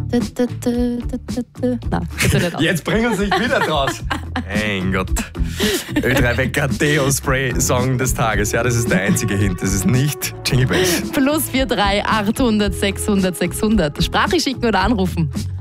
Nein, das nicht aus. Jetzt bringen sie sich wieder draus. Mein Gott. Ö3 Wecker Deo Spray Song des Tages. Ja, das ist der einzige Hint. Das ist nicht Jingle Bells. +43 800 600 600. Sprache schicken oder anrufen.